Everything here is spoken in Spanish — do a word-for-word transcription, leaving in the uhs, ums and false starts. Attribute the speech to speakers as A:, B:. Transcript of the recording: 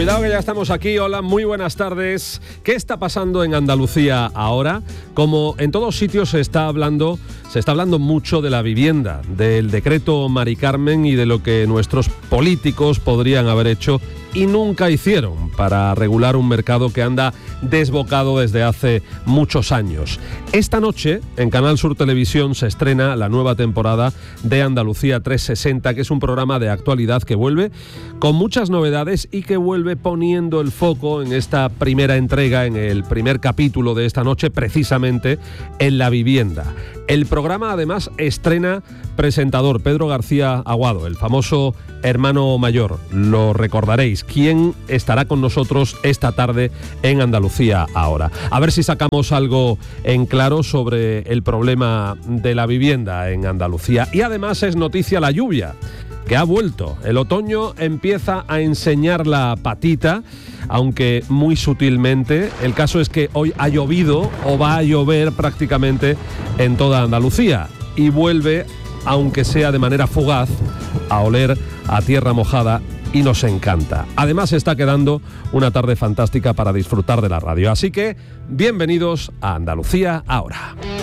A: Cuidado que ya estamos aquí. Hola, muy buenas tardes. ¿Qué está pasando en Andalucía ahora? Como en todos sitios se está hablando, se está hablando mucho de la vivienda, del decreto Mari Carmen y de lo que nuestros políticos podrían haber hecho y nunca hicieron para regular un mercado que anda desbocado desde hace muchos años. Esta noche en Canal Sur Televisión se estrena la nueva temporada de Andalucía trescientos sesenta, que es un programa de actualidad que vuelve con muchas novedades y que vuelve poniendo el foco en esta primera entrega, en el primer capítulo de esta noche, precisamente en la vivienda. El programa además estrena presentador, Pedro García Aguado, el famoso hermano mayor. Lo recordaréis. ¿Quién estará con nosotros esta tarde en Andalucía ahora? A ver si sacamos algo en claro sobre el problema de la vivienda en Andalucía. Y además es noticia la lluvia, que ha vuelto. El otoño empieza a enseñar la patita, aunque muy sutilmente. El caso es que hoy ha llovido o va a llover prácticamente en toda Andalucía y vuelve, aunque sea de manera fugaz, a oler a tierra mojada y nos encanta. Además está quedando una tarde fantástica para disfrutar de la radio. Así que bienvenidos a Andalucía ahora.